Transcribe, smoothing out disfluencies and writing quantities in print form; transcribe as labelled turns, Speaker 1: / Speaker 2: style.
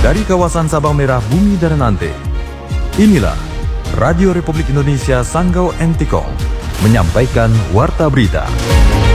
Speaker 1: Dari kawasan Sabang Merah Bumi dan Nante, inilah Radio Republik Indonesia Sanggau Entikong menyampaikan Warta Berita.